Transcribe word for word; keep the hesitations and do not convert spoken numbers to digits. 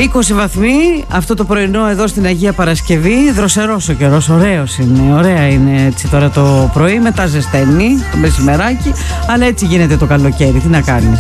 είκοσι βαθμοί αυτό το πρωινό εδώ στην Αγία Παρασκευή. Δροσερός ο καιρός, ωραίος είναι. Ωραία είναι έτσι τώρα το πρωί. Μετά ζεσταίνει το μεσημεράκι. Αλλά έτσι γίνεται το καλοκαίρι. Τι να κάνεις.